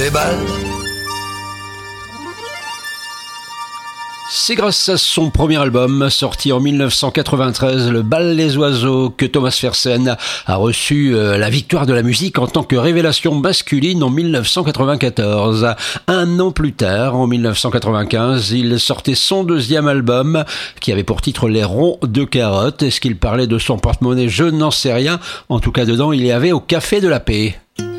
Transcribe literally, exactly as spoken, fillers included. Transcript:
des balles. C'est grâce à son premier album, sorti en dix-neuf cent quatre-vingt-treize, Le Bal les Oiseaux, que Thomas Fersen a reçu euh, la victoire de la musique en tant que révélation masculine en dix-neuf cent quatre-vingt-quatorze. Un an plus tard, en dix-neuf cent quatre-vingt-quinze, il sortait son deuxième album, qui avait pour titre Les Ronds de Carotte. Est-ce qu'il parlait de son porte-monnaie? Je n'en sais rien. En tout cas, dedans, il y avait Au Café de la Paix.